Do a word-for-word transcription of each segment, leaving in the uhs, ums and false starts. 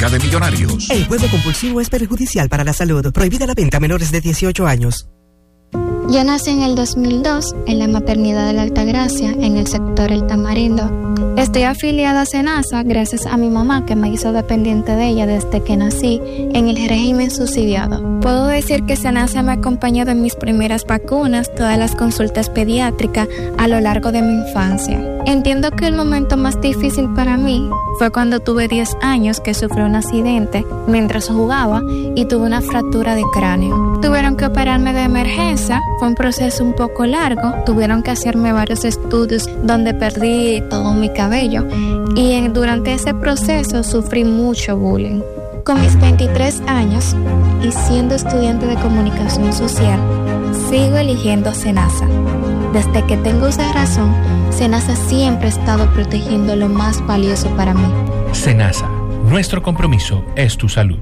Liga de Millonarios. El juego compulsivo es perjudicial para la salud. Prohibida la venta a menores de dieciocho años. Yo nací en el dos mil dos en la maternidad de la Altagracia, en el sector El Tamarindo. Estoy afiliada a SENASA gracias a mi mamá, que me hizo dependiente de ella desde que nací en el régimen subsidiado. Puedo decir que SENASA me acompañó en mis primeras vacunas, todas las consultas pediátricas a lo largo de mi infancia. Entiendo que el momento más difícil para mí fue cuando tuve diez años, que sufrí un accidente mientras jugaba y tuve una fractura de cráneo. Tuvieron que operarme de emergencia, fue un proceso un poco largo, tuvieron que hacerme varios estudios donde perdí todo mi cabello y en, durante ese proceso sufrí mucho bullying. Con mis veintitrés años y siendo estudiante de comunicación social, sigo eligiendo SENASA. Desde que tengo esa razón, SENASA siempre ha estado protegiendo lo más valioso para mí. SENASA, nuestro compromiso es tu salud.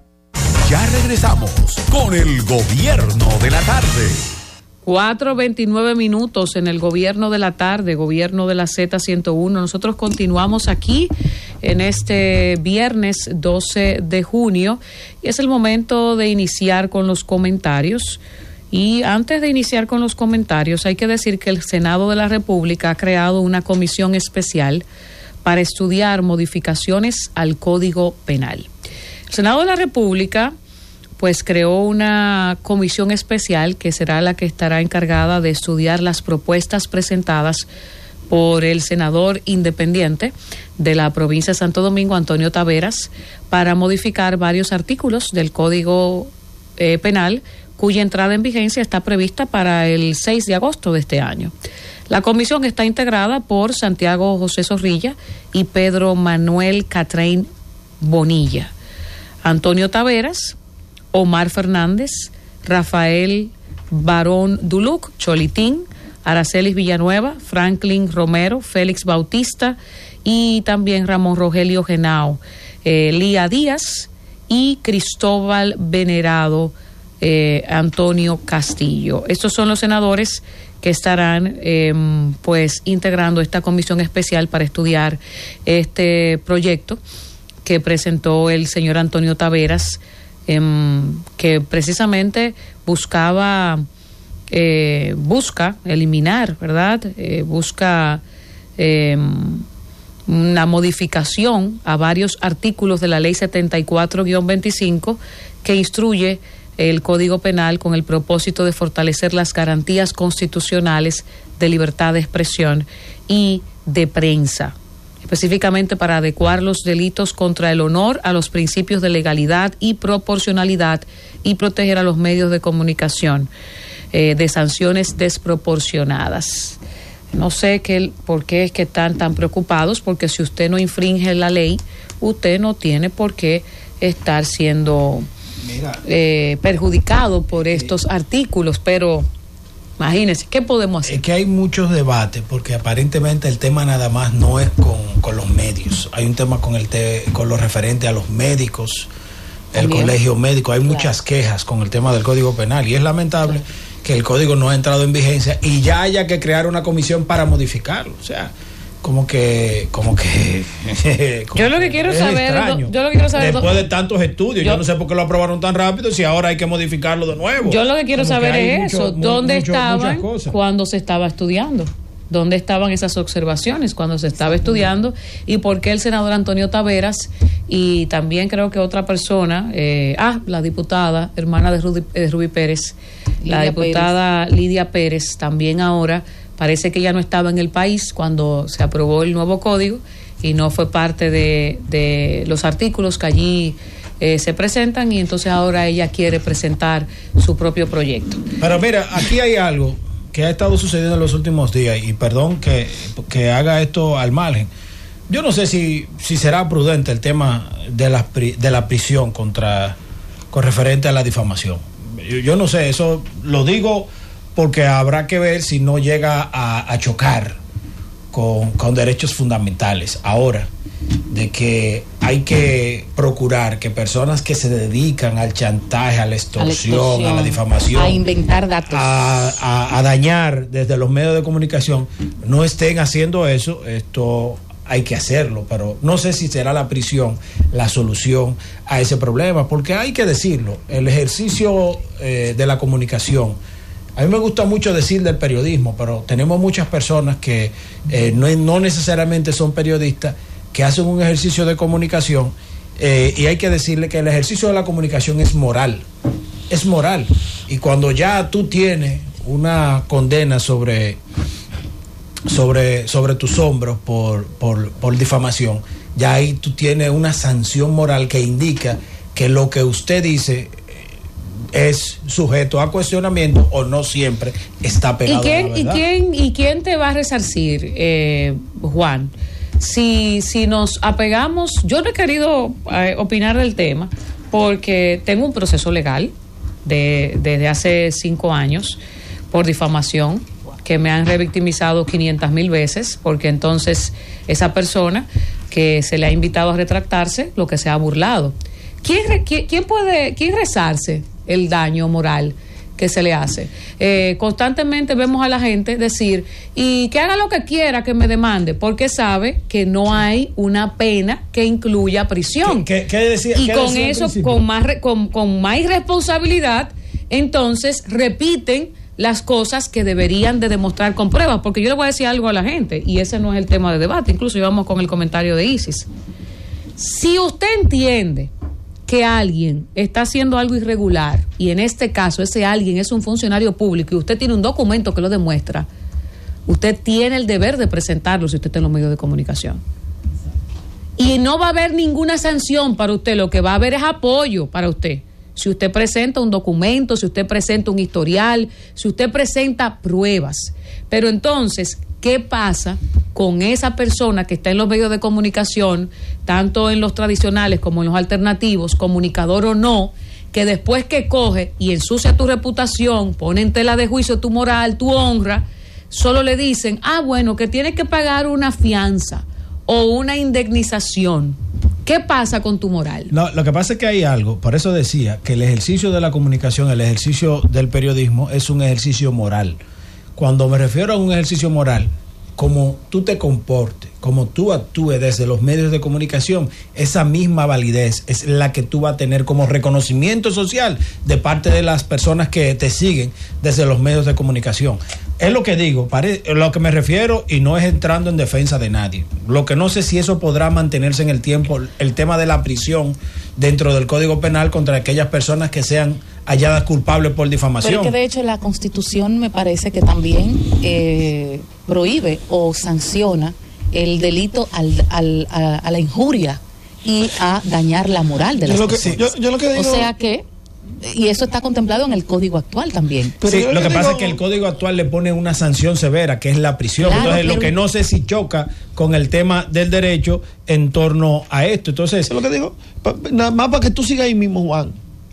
Ya regresamos con el Gobierno de la Tarde. cuatro veintinueve minutos en el Gobierno de la Tarde, Gobierno de la Z ciento uno. Nosotros continuamos aquí en este viernes doce de junio y es el momento de iniciar con los comentarios. Y antes de iniciar con los comentarios, hay que decir que el Senado de la República ha creado una comisión especial para estudiar modificaciones al Código Penal. El Senado de la República pues creó una comisión especial que será la que estará encargada de estudiar las propuestas presentadas por el senador independiente de la provincia de Santo Domingo, Antonio Taveras, para modificar varios artículos del Código eh, Penal, cuya entrada en vigencia está prevista para el seis de agosto de este año. La comisión está integrada por Santiago José Zorrilla y Pedro Manuel Catrain Bonilla, Antonio Taveras, Omar Fernández, Rafael Barón Duluc, Cholitín, Aracelis Villanueva, Franklin Romero, Félix Bautista y también Ramón Rogelio Genao, eh, Lía Díaz y Cristóbal Venerado eh, Antonio Castillo. Estos son los senadores que estarán eh, pues integrando esta comisión especial para estudiar este proyecto que presentó el señor Antonio Taveras, eh, que precisamente buscaba eh, busca eliminar, ¿verdad? Eh, busca eh, una modificación a varios artículos de la ley setenta y cuatro guión veinticinco que instruye el Código Penal con el propósito de fortalecer las garantías constitucionales de libertad de expresión y de prensa, específicamente para adecuar los delitos contra el honor a los principios de legalidad y proporcionalidad y proteger a los medios de comunicación eh, de sanciones desproporcionadas. No sé qué, por qué es que están tan preocupados, porque si usted no infringe la ley, usted no tiene por qué estar siendo Eh, perjudicado por estos eh, artículos, pero imagínense, ¿qué podemos hacer? Es que hay muchos debates, porque aparentemente el tema nada más no es con, con los medios, hay un tema con el te, con lo referente a los médicos, el También. colegio médico, hay claro. muchas quejas con el tema del Código Penal y es lamentable claro. que el código no ha entrado en vigencia y ya haya que crear una comisión para modificarlo, o sea, como que como que como yo lo que quiero saber extraño. yo lo que quiero saber después de tantos estudios yo, yo no sé por qué lo aprobaron tan rápido si ahora hay que modificarlo de nuevo. Yo lo que quiero como saber que es mucho, eso dónde mucho, estaban cuando se estaba estudiando, dónde estaban esas observaciones cuando se estaba estudiando y por qué el senador Antonio Taveras y también creo que otra persona eh, ah la diputada hermana de Rudy, de Rubí Pérez, Lidia la diputada Pérez. Lidia Pérez también ahora parece que ya no estaba en el país cuando se aprobó el nuevo código y no fue parte de, de los artículos que allí eh, se presentan y entonces ahora ella quiere presentar su propio proyecto. Pero mira, aquí hay algo que ha estado sucediendo en los últimos días y perdón que, que haga esto al margen. Yo no sé si, si será prudente el tema de la, de la prisión contra con referente a la difamación. Yo, yo no sé, eso lo digo porque habrá que ver si no llega a, a chocar con, con derechos fundamentales. Ahora, de que hay que procurar que personas que se dedican al chantaje, a la extorsión, a la, extorsión, a la difamación, a inventar datos, a, a, a dañar desde los medios de comunicación, no estén haciendo eso, esto hay que hacerlo, pero no sé si será la prisión la solución a ese problema, porque hay que decirlo, el ejercicio eh, de la comunicación, a mí me gusta mucho decir del periodismo, pero tenemos muchas personas que eh, no, no necesariamente son periodistas, que hacen un ejercicio de comunicación, eh, y hay que decirle que el ejercicio de la comunicación es moral, es moral, y cuando ya tú tienes una condena sobre... sobre, sobre tus hombros por, por, por difamación, ya ahí tú tienes una sanción moral que indica que lo que usted dice es sujeto a cuestionamiento o no siempre está pegado ¿Y quién, a la verdad. ¿y quién, ¿Y quién te va a resarcir, eh, Juan? Si, si nos apegamos, yo no he querido eh, opinar del tema porque tengo un proceso legal de, desde hace cinco años por difamación, que me han revictimizado quinientas mil veces, porque entonces esa persona que se le ha invitado a retractarse, lo que se ha burlado. ¿Quién, quién, quién puede, quién rezarse el daño moral que se le hace? Eh, constantemente vemos a la gente decir, y que haga lo que quiera, que me demande, porque sabe que no hay una pena que incluya prisión. ¿Qué, qué, qué decía, y qué con decía eso, con más, con, con más irresponsabilidad, entonces repiten las cosas que deberían de demostrar con pruebas, porque yo le voy a decir algo a la gente, y ese no es el tema de debate, incluso íbamos con el comentario de Isis. Si usted entiende que alguien está haciendo algo irregular, y en este caso ese alguien es un funcionario público, y usted tiene un documento que lo demuestra, usted tiene el deber de presentarlo si usted está en los medios de comunicación. Y no va a haber ninguna sanción para usted, lo que va a haber es apoyo para usted. Si usted presenta un documento, si usted presenta un historial, si usted presenta pruebas. Pero entonces, ¿qué pasa con esa persona que está en los medios de comunicación, tanto en los tradicionales como en los alternativos, comunicador o no, que después que coge y ensucia tu reputación, pone en tela de juicio tu moral, tu honra, solo le dicen, ah, bueno, que tienes que pagar una fianza o una indemnización? ¿Qué pasa con tu moral? No, lo que pasa es que hay algo, por eso decía que el ejercicio de la comunicación, el ejercicio del periodismo es un ejercicio moral. Cuando me refiero a un ejercicio moral, como tú te comportes, como tú actúes desde los medios de comunicación, esa misma validez es la que tú vas a tener como reconocimiento social de parte de las personas que te siguen desde los medios de comunicación. Es lo que digo, pare, lo que me refiero, y no es entrando en defensa de nadie. Lo que no sé si eso podrá mantenerse en el tiempo, el tema de la prisión dentro del Código Penal contra aquellas personas que sean halladas culpables por difamación. Pero es que de hecho la Constitución me parece que también eh, prohíbe o sanciona el delito al, al, a, a la injuria y a dañar la moral de las yo lo que, personas. Yo, yo lo que digo... O sea que, y eso está contemplado en el Código actual también. Pero sí, lo que, que pasa digo... es que el Código actual le pone una sanción severa, que es la prisión. Claro, entonces, pero... lo que no sé si choca con el tema del derecho en torno a esto. Entonces, es lo que digo, nada más para que tú sigas ahí mismo, Juan.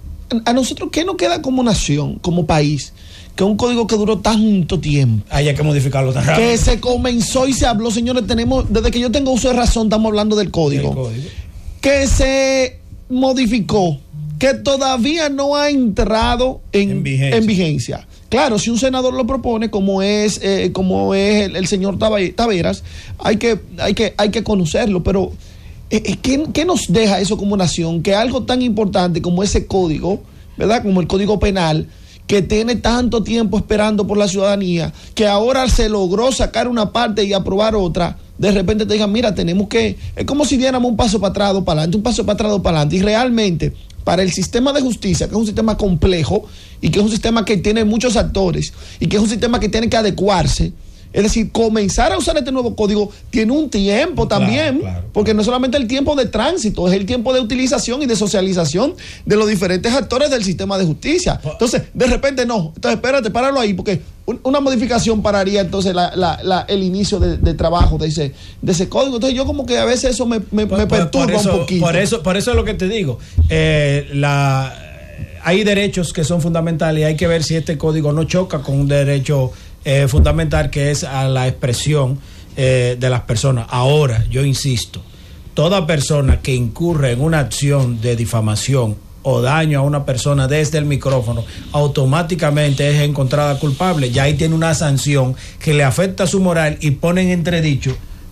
A nosotros, ¿qué nos queda como nación, como país? Que un código que duró tanto tiempo. Hay que modificarlo tan rápido. Que se comenzó y se habló, señores, tenemos, desde que yo tengo uso de razón, estamos hablando del código. El código. Que se modificó, que todavía no ha entrado en, en, vigencia. en vigencia. Claro, si un senador lo propone, como es, eh, como es el, el señor Taveras, hay que, hay que, hay que conocerlo, pero eh, ¿qué, ¿qué nos deja eso como nación? Que algo tan importante como ese código, ¿verdad? Como el Código Penal, que tiene tanto tiempo esperando por la ciudadanía, que ahora se logró sacar una parte y aprobar otra, de repente te digan, mira, tenemos que, es como si diéramos un paso para atrás, dos para adelante, un paso para atrás, dos para adelante, y realmente, para el sistema de justicia, que es un sistema complejo, y que es un sistema que tiene muchos actores, y que es un sistema que tiene que adecuarse, es decir, comenzar a usar este nuevo código tiene un tiempo también, claro, claro, porque no es solamente el tiempo de tránsito, es el tiempo de utilización y de socialización de los diferentes actores del sistema de justicia. Entonces, de repente no, entonces espérate, páralo ahí, porque una modificación pararía entonces la, la, la, el inicio de, de trabajo de ese, de ese código. Entonces yo como que a veces eso me, me, por, me perturba por eso, un poquito. Por eso, por eso es lo que te digo. Eh, la, hay derechos que son fundamentales y hay que ver si este código no choca con un derecho Eh, fundamental, que es a la expresión eh, de las personas. Ahora, yo insisto, toda persona que incurre en una acción de difamación o daño a una persona desde el micrófono, automáticamente es encontrada culpable. Ya ahí tiene una sanción que le afecta a su moral y pone en entredicho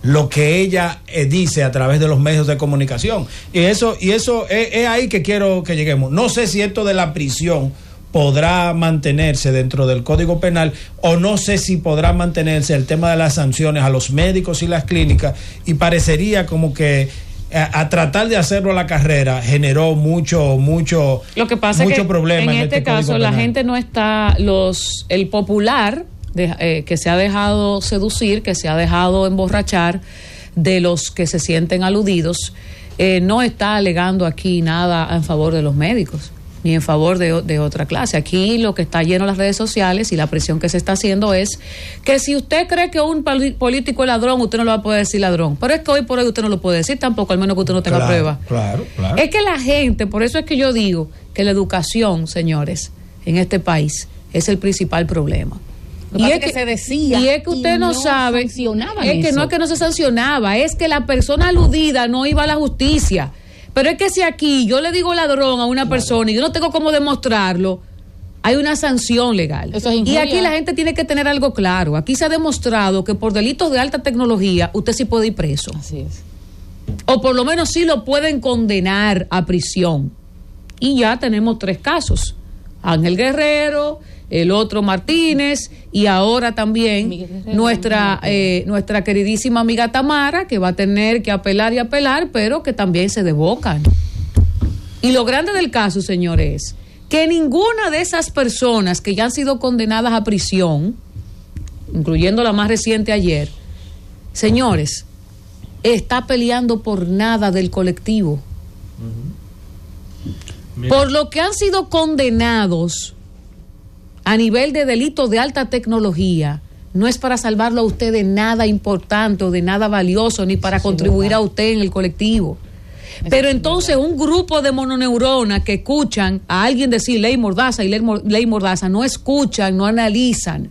lo que ella eh, dice a través de los medios de comunicación. Y eso, y eso es, es ahí que quiero que lleguemos. No sé si esto de la prisión podrá mantenerse dentro del Código Penal, o no sé si podrá mantenerse el tema de las sanciones a los médicos y las clínicas, y parecería como que a, a tratar de hacerlo a la carrera generó mucho mucho lo que pasa mucho es que problema en, en este, este caso Código la Penal. gente no está, los el popular de, eh, que se ha dejado seducir, que se ha dejado emborrachar de los que se sienten aludidos, eh, no está alegando aquí nada en favor de los médicos ni en favor de, de otra clase. Aquí lo que está lleno en las redes sociales y la presión que se está haciendo es que si usted cree que un político es ladrón, usted no lo va a poder decir ladrón. Pero es que hoy por hoy usted no lo puede decir tampoco, al menos que usted no tenga claro, prueba. Claro, claro. Es que la gente, por eso es que yo digo que la educación, señores, en este país es el principal problema. Y es que, que se decía y es que usted no, no sabe, es eso. que no es que no se sancionaba, es que la persona aludida no iba a la justicia. Pero es que si aquí yo le digo ladrón a una claro. persona y yo no tengo cómo demostrarlo, hay una sanción legal. Eso es y aquí la gente tiene que tener algo claro. Aquí se ha demostrado que por delitos de alta tecnología usted sí puede ir preso. Así es. O por lo menos sí lo pueden condenar a prisión. Y ya tenemos tres casos. Ángel Guerrero, el otro Martínez y ahora también Guerrero, nuestra eh, nuestra queridísima amiga Tamara, que va a tener que apelar y apelar, pero que también se desbocan. Y lo grande del caso, señores, que ninguna de esas personas que ya han sido condenadas a prisión, incluyendo la más reciente ayer, señores, está peleando por nada del colectivo. Uh-huh. Por lo que han sido condenados a nivel de delitos de alta tecnología, no es para salvarlo a usted de nada importante o de nada valioso, ni para sí, contribuir verdad. a usted en el colectivo. Eso Pero entonces verdad. un grupo de mononeuronas que escuchan a alguien decir ley mordaza y ley, ley mordaza, no escuchan, no analizan.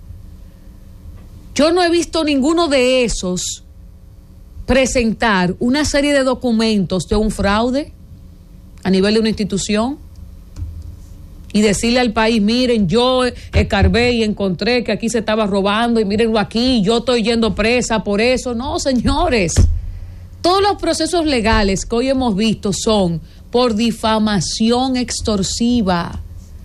Yo no he visto ninguno de esos presentar una serie de documentos de un fraude a nivel de una institución y decirle al país, miren, yo escarbé y encontré que aquí se estaba robando y mírenlo aquí, yo estoy yendo presa por eso. No, señores, todos los procesos legales que hoy hemos visto son por difamación extorsiva.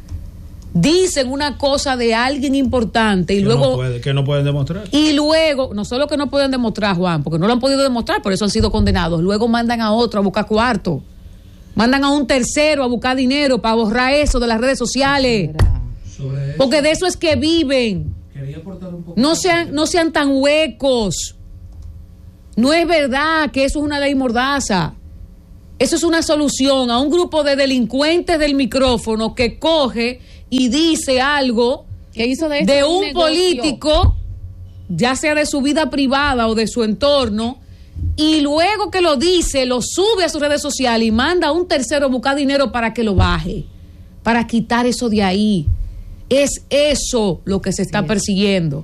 Dicen una cosa de alguien importante y que luego... No puede, que no pueden demostrar. Y luego, no solo que no pueden demostrar, Juan, porque no lo han podido demostrar, por eso han sido condenados. Luego mandan a otro a buscar cuarto. Mandan a un tercero a buscar dinero para borrar eso de las redes sociales. Sobre eso, porque de eso es que viven. Quería aportar un poco no sean, no sean tan huecos. No es verdad que eso es una ley mordaza. Eso es una solución a un grupo de delincuentes del micrófono que coge y dice algo ¿Qué hizo de, de un, un político, ya sea de su vida privada o de su entorno, y luego que lo dice, lo sube a sus redes sociales y manda a un tercero a buscar dinero para que lo baje, para quitar eso de ahí. Es eso lo que se está sí, persiguiendo.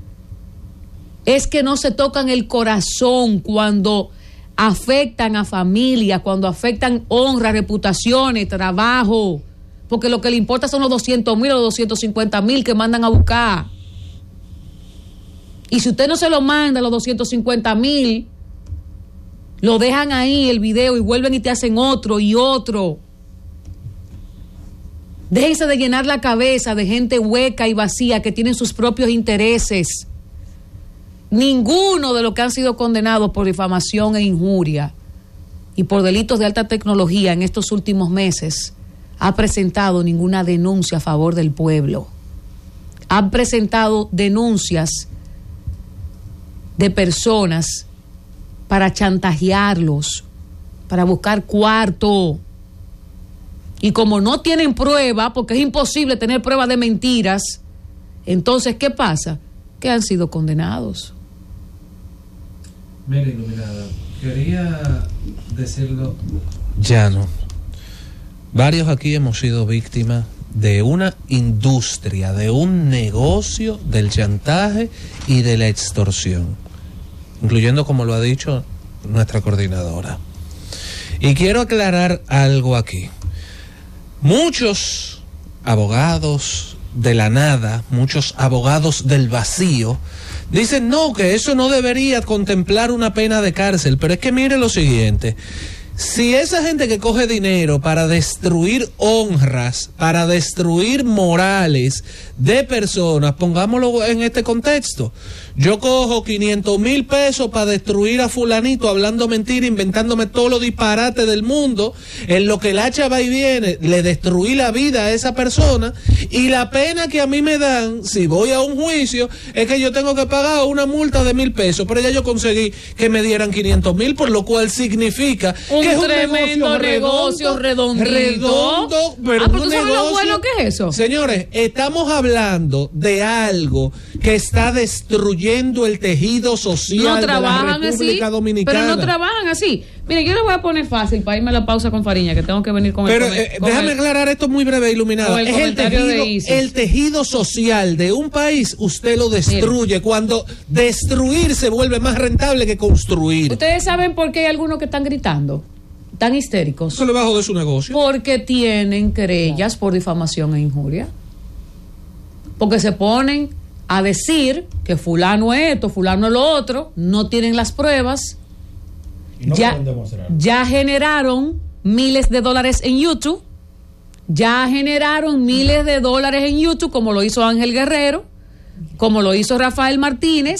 Es que no se tocan el corazón cuando afectan a familias, cuando afectan honra, reputaciones, trabajo, porque lo que le importa son los doscientos mil o los doscientos cincuenta mil que mandan a buscar. Y si usted no se lo manda, los doscientos cincuenta mil, lo dejan ahí el video y vuelven y te hacen otro y otro. Déjense de llenar la cabeza de gente hueca y vacía que tienen sus propios intereses. Ninguno de los que han sido condenados por difamación e injuria y por delitos de alta tecnología en estos últimos meses ha presentado ninguna denuncia a favor del pueblo. Han presentado denuncias de personas para chantajearlos, para buscar cuarto. Y como no tienen prueba, porque es imposible tener prueba de mentiras, entonces, ¿qué pasa? Que han sido condenados. Mira, iluminada, quería decirlo. Ya no. Varios aquí hemos sido víctimas de una industria, de un negocio del chantaje y de la extorsión, incluyendo, como lo ha dicho nuestra coordinadora. Y quiero aclarar algo aquí. Muchos abogados de la nada, muchos abogados del vacío, Dicen, no, que eso no debería contemplar una pena de cárcel, pero es que mire lo siguiente. Si esa gente que coge dinero para destruir honras, para destruir morales de personas, pongámoslo en este contexto, yo cojo quinientos mil pesos para destruir a fulanito hablando mentira, inventándome todo lo disparate del mundo, en lo que el hacha va y viene, le destruí la vida a esa persona, y la pena que a mí me dan, si voy a un juicio, es que yo tengo que pagar una multa de mil pesos, pero ya yo conseguí que me dieran quinientos mil, por lo cual significa un que es un tremendo negocio, redondo, redondito. redondo, pero ah, pero un tú sabes negocio. lo bueno que es eso. Señores, estamos hablando de algo que está destruyendo el tejido social no trabajan de la República así, Dominicana. pero no trabajan así. Mire, yo le voy a poner fácil para irme a la pausa con Fariña, que tengo que venir con pero, el eh, con déjame el, aclarar esto muy breve, Iluminada. el es el tejido, el tejido social de un país, usted lo destruye. Mire, cuando destruir se vuelve más rentable que construir. ¿Ustedes saben por qué hay algunos que están gritando? Tan histéricos. Eso le bajo de su negocio. Porque tienen querellas por difamación e injuria. Porque se ponen a decir que fulano es esto, fulano es lo otro, no tienen las pruebas. No ya, ya generaron miles de dólares en YouTube. Ya generaron miles de dólares en YouTube, como lo hizo Ángel Guerrero, como lo hizo Rafael Martínez.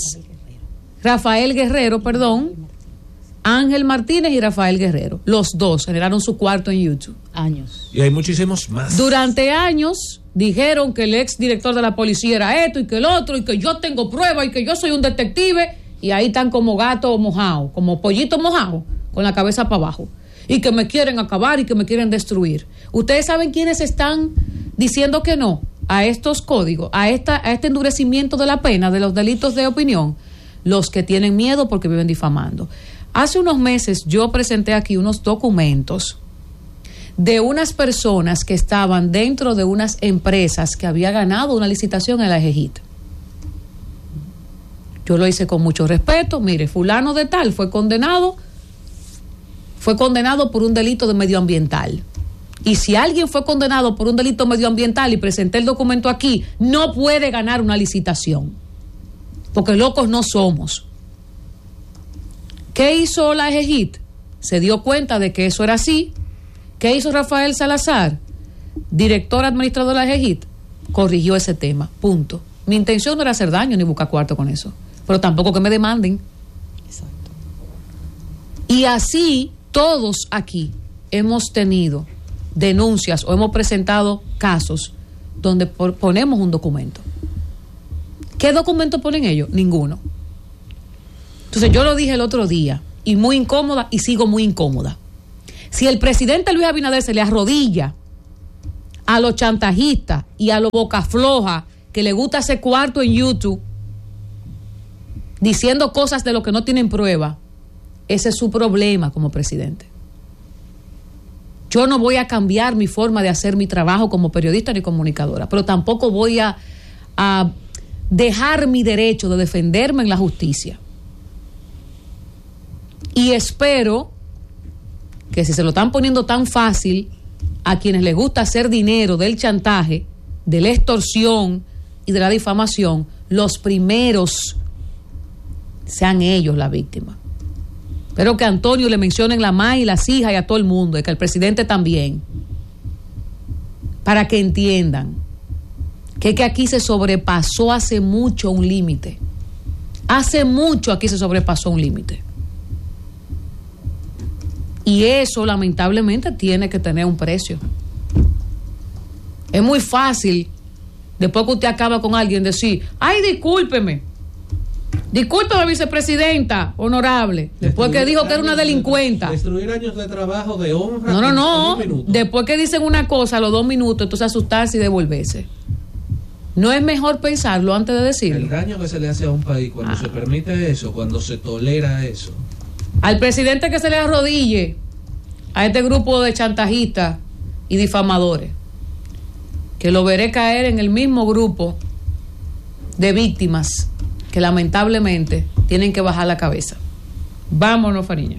Rafael Guerrero, perdón. Ángel Martínez y Rafael Guerrero. Los dos generaron su cuarto en YouTube. Años. Y hay muchísimos más. Durante años dijeron que el ex director de la policía era esto y que el otro, y que yo tengo pruebas y que yo soy un detective. Y ahí están como gato mojado, como pollito mojado, con la cabeza para abajo. Y que me quieren acabar y que me quieren destruir. ¿Ustedes saben quiénes están diciendo que no a estos códigos, a, esta, a este endurecimiento de la pena de los delitos de opinión? Los que tienen miedo porque viven difamando. Hace unos meses yo presenté aquí unos documentos de unas personas que estaban dentro de unas empresas que había ganado una licitación en la E G I T. Yo lo hice con mucho respeto. Mire, fulano de tal fue condenado, fue condenado por un delito de medioambiental. Y si alguien fue condenado por un delito medioambiental y presenté el documento aquí, no puede ganar una licitación. Porque locos no somos. ¿Qué hizo la E G I T? Se dio cuenta de que eso era así. ¿Qué hizo Rafael Salazar, director administrador de la E G I T? Corrigió ese tema, punto. Mi intención no era hacer daño ni buscar cuarto con eso, pero tampoco que me demanden. Exacto. Y así todos aquí hemos tenido denuncias o hemos presentado casos donde por, ponemos un documento. ¿Qué documento ponen ellos? Ninguno. Entonces yo lo dije el otro día, y muy incómoda, y sigo muy incómoda. Si el presidente Luis Abinader se le arrodilla a los chantajistas y a los boca floja que le gusta hacer cuarto en YouTube diciendo cosas de lo que no tienen prueba, ese es su problema como presidente. Yo no voy a cambiar mi forma de hacer mi trabajo como periodista ni comunicadora, pero tampoco voy a, a dejar mi derecho de defenderme en la justicia. Y espero que si se lo están poniendo tan fácil a quienes les gusta hacer dinero del chantaje, de la extorsión y de la difamación, los primeros sean ellos la víctima. Espero que a Antonio le mencionen la mamá y las hijas y a todo el mundo, y que al presidente también, para que entiendan que, que aquí se sobrepasó hace mucho un límite. Hace mucho aquí se sobrepasó un límite. Y eso lamentablemente tiene que tener un precio. Es muy fácil, después que usted acaba con alguien, decir, ay, discúlpeme, discúlpeme, vicepresidenta honorable, después que dijo que era una delincuenta. Destruir años de trabajo, de honra. No, no, no, después que dicen una cosa a los dos minutos, entonces asustarse y devolverse. ¿No es mejor pensarlo antes de decirlo? El daño que se le hace a un país cuando ah. se permite eso, cuando se tolera eso. Al presidente que se le arrodille a este grupo de chantajistas y difamadores, que lo veré caer en el mismo grupo de víctimas que lamentablemente tienen que bajar la cabeza. Vámonos, Fariña.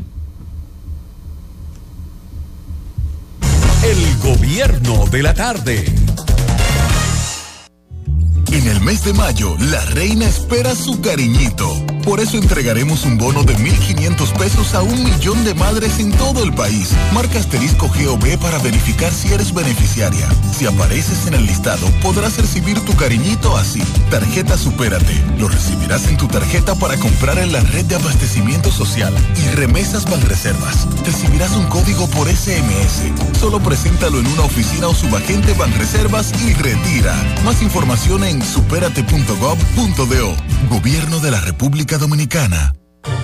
El gobierno de la tarde. En el mes de mayo, la reina espera su cariñito. Por eso entregaremos un bono de mil quinientos pesos a un millón de madres en todo el país. Marca asterisco G O B para verificar si eres beneficiaria. Si apareces en el listado, podrás recibir tu cariñito así. Tarjeta Supérate. Lo recibirás en tu tarjeta para comprar en la red de abastecimiento social. Y Remesas Banreservas. Recibirás un código por S M S. Solo preséntalo en una oficina o subagente Banreservas y retira. Más información en supérate punto gov punto do. Gobierno de la República Dominicana.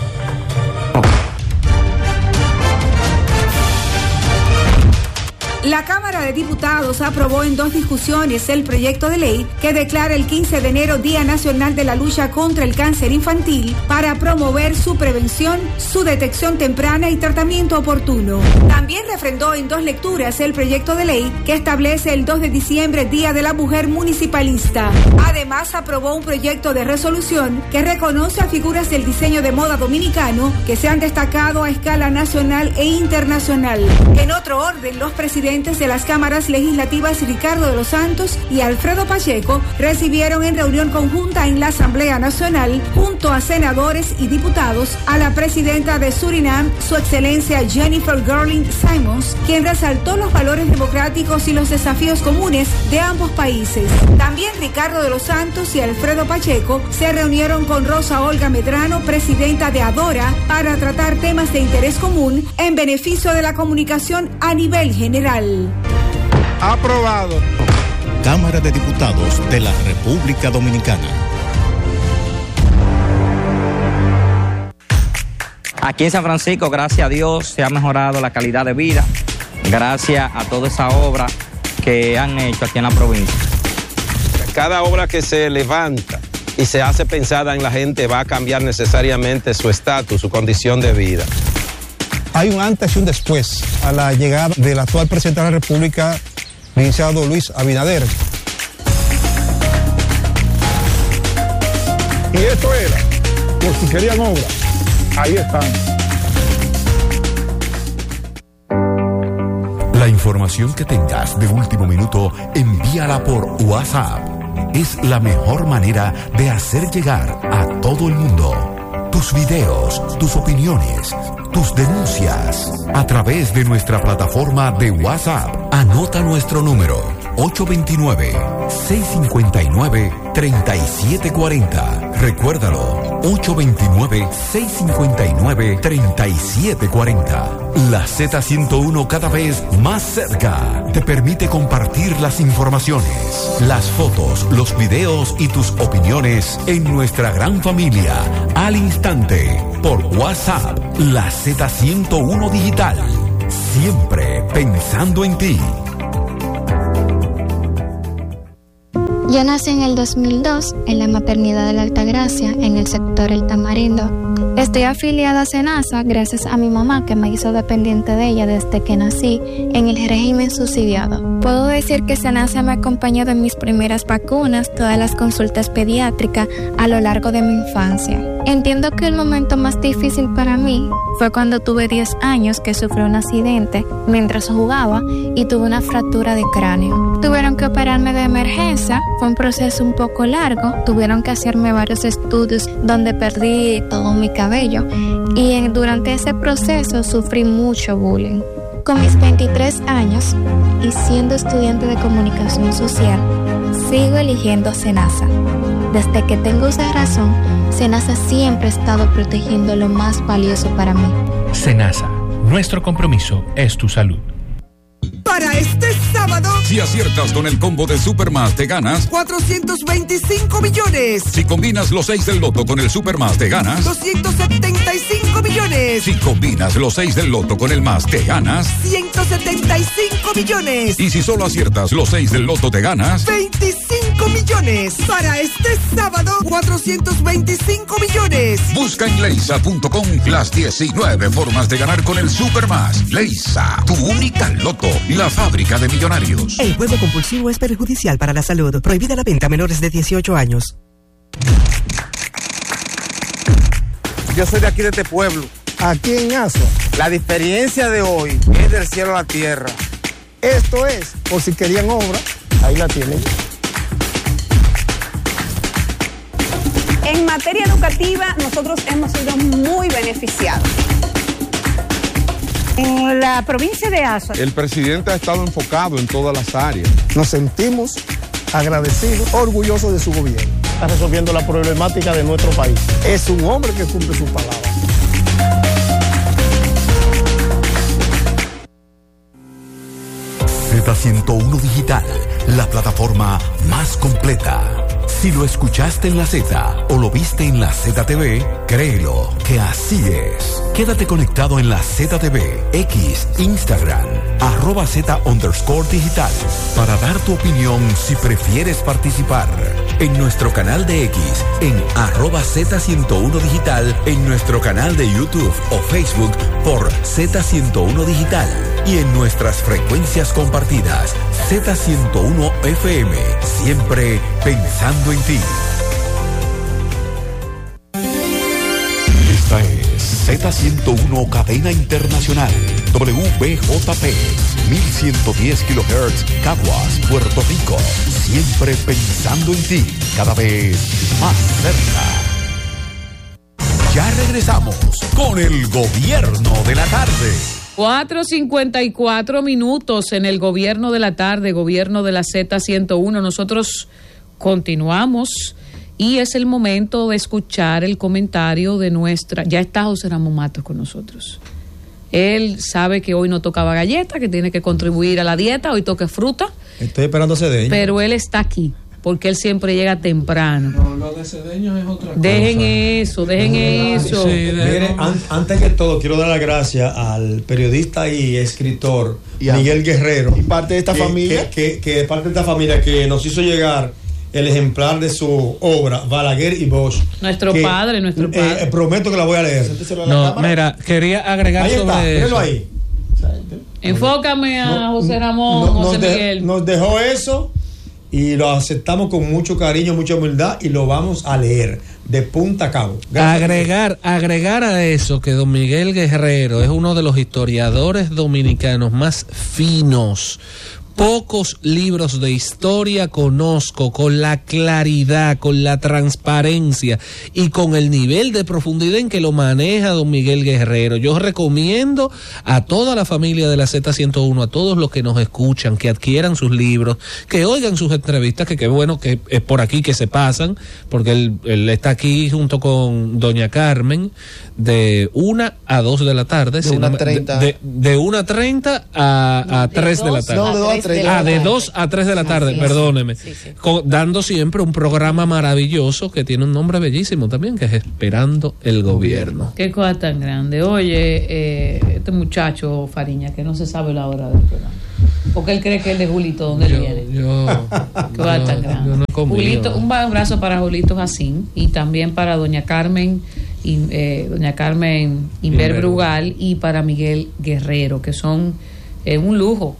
La Cámara de Diputados aprobó en dos discusiones el proyecto de ley que declara el quince de enero Día Nacional de la Lucha contra el Cáncer Infantil para promover su prevención, su detección temprana y tratamiento oportuno. También refrendó en dos lecturas el proyecto de ley que establece el dos de diciembre Día de la Mujer Municipalista. Además, aprobó un proyecto de resolución que reconoce a figuras del diseño de moda dominicano que se han destacado a escala nacional e internacional. En otro orden, los presidentes de las cámaras legislativas Ricardo de los Santos y Alfredo Pacheco recibieron en reunión conjunta en la Asamblea Nacional, junto a senadores y diputados, a la presidenta de Surinam, su excelencia Jennifer Gurling Simons, quien resaltó los valores democráticos y los desafíos comunes de ambos países. También Ricardo de los Santos y Alfredo Pacheco se reunieron con Rosa Olga Medrano, presidenta de ADORA, para tratar temas de interés común en beneficio de la comunicación a nivel general. Aprobado. Cámara de Diputados de la República Dominicana. Aquí en San Francisco, gracias a Dios, se ha mejorado la calidad de vida, gracias a toda esa obra que han hecho aquí en la provincia. Cada obra que se levanta y se hace pensada en la gente va a cambiar necesariamente su estatus, su condición de vida. Hay un antes y un después a la llegada del actual presidente de la República, licenciado Luis Abinader. Y esto era, por si querían obra, ahí están. La información que tengas de último minuto, envíala por WhatsApp. Es la mejor manera de hacer llegar a todo el mundo tus videos, tus opiniones, tus denuncias a través de nuestra plataforma de WhatsApp. Anota nuestro número ocho dos nueve, seis cinco nueve, tres siete cuatro cero. Recuérdalo, ocho dos nueve, seis cinco nueve, tres siete cuatro cero. La Z ciento uno, cada vez más cerca, te permite compartir las informaciones, las fotos, los videos y tus opiniones en nuestra gran familia al instante por WhatsApp. La Z ciento uno Digital, siempre pensando en ti. Yo nací en el dos mil dos en la maternidad de la Altagracia, en el sector El Tamarindo. Estoy afiliada a SENASA gracias a mi mamá, que me hizo dependiente de ella desde que nací en el régimen subsidiado. Puedo decir que SENASA me acompañó en mis primeras vacunas, todas las consultas pediátricas a lo largo de mi infancia. Entiendo que el momento más difícil para mí fue cuando tuve diez años, que sufrí un accidente mientras jugaba y tuve una fractura de cráneo. Tuvieron que operarme de emergencia, fue un proceso un poco largo, tuvieron que hacerme varios estudios donde perdí todo mi cabello y en, durante ese proceso sufrí mucho bullying. Con mis veintitrés años y siendo estudiante de comunicación social, sigo eligiendo SENASA. Desde que tengo esa razón, SENASA siempre ha estado protegiendo lo más valioso para mí. SENASA, nuestro compromiso es tu salud. Para este sábado, si aciertas con el combo de Supermás, te ganas cuatrocientos veinticinco millones. Si combinas los seis del loto con el Supermás, te ganas doscientos setenta y cinco millones. Si combinas los seis del loto con el más, te ganas ciento setenta y cinco millones. Y si solo aciertas los seis del loto, te ganas veinticinco millones. Para este sábado, cuatrocientos veinticinco millones. Busca en leisa punto com las diecinueve formas de ganar con el Supermás. Leisa, tu única loto, la fábrica de millonarios. El juego compulsivo es perjudicial para la salud. Prohibida la venta a menores de dieciocho años. Yo soy de aquí, de este pueblo. Aquí en Asua. La diferencia de hoy es del cielo a la tierra. Esto es, por si querían obra, ahí la tienen. En materia educativa, nosotros hemos sido muy beneficiados. En la provincia de Azua, el presidente ha estado enfocado en todas las áreas. Nos sentimos agradecidos, orgullosos de su gobierno. Está resolviendo la problemática de nuestro país. Es un hombre que cumple sus palabras. Z ciento uno Digital, la plataforma más completa. Si lo escuchaste en la Z o lo viste en la Z T V, créelo que así es. Quédate conectado en la Z T V, X, Instagram, arroba Z underscore digital, para dar tu opinión si prefieres participar. En nuestro canal de X, en arroba Z ciento uno Digital, en nuestro canal de YouTube o Facebook por Z ciento uno Digital y en nuestras frecuencias compartidas, Z ciento uno F M, siempre pensando en ti. Esta es Z ciento uno Cadena Internacional, W B J P, mil ciento diez kilohertz, Caguas, Puerto Rico. Siempre pensando en ti, cada vez más cerca. Ya regresamos con el Gobierno de la Tarde. cuatro cincuenta y cuatro minutos en el Gobierno de la Tarde, Gobierno de la Z ciento uno. Nosotros continuamos y es el momento de escuchar el comentario de nuestra... Ya está José Ramón Matos con nosotros. Él sabe que hoy no tocaba galleta, que tiene que contribuir a la dieta, hoy toca fruta. Estoy esperando cedeño. Pero él está aquí, porque él siempre llega temprano. No, lo de cedeños es otra cosa. Dejen eso, dejen eso. Sí, Mire, an- antes que todo, quiero dar las gracias al periodista y escritor y Miguel Guerrero. Y parte de esta que, familia. Que, que, que parte de esta familia que nos hizo llegar el ejemplar de su obra, Balaguer y Bosch. Nuestro que, padre, nuestro padre. Eh, prometo que la voy a leer. No, mira, quería agregar ahí sobre está, eso. ahí. Enfócame a No, José Ramón, no, José nos de- Miguel. Nos dejó eso y lo aceptamos con mucho cariño, mucha humildad y lo vamos a leer de punta a cabo. Gracias. Agregar, agregar a eso que don Miguel Guerrero es uno de los historiadores dominicanos más finos. Pocos libros de historia conozco con la claridad, con la transparencia y con el nivel de profundidad en que lo maneja don Miguel Guerrero. Yo recomiendo a toda la familia de la Z ciento uno, a todos los que nos escuchan, que adquieran sus libros, que oigan sus entrevistas, que qué bueno que es por aquí que se pasan, porque él, él está aquí junto con doña Carmen de una a dos de la tarde. De una a treinta. De, de, de una a treinta a, a tres de la tarde. No, de dos a tres. Ah, de dos a tres de la tarde, Así perdóneme. Sí, sí. Con- dando siempre un programa maravilloso que tiene un nombre bellísimo también, que es Esperando el Gobierno. Qué cosa tan grande. Oye, eh, este muchacho Fariña, que no se sabe la hora del programa. Porque él cree que el de Julito, ¿dónde Yo- viene? yo- Qué cosa yo- tan grande. yo no he comido. Julito, un abrazo para Julito Jacín y también para doña Carmen, y, eh, doña Carmen Inver Inver. Brugal y para Miguel Guerrero, que son eh, un lujo,